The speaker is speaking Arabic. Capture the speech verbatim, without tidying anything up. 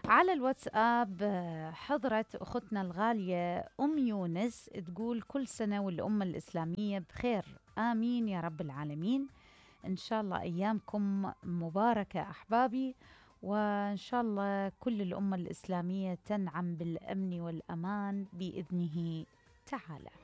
على الواتساب آه، حضرت أختنا الغالية أم يونس تقول كل سنة والأمة الإسلامية بخير، آمين يا رب العالمين. إن شاء الله أيامكم مباركة أحبابي، وإن شاء الله كل الأمة الإسلامية تنعم بالأمن والأمان بإذنه تعالى.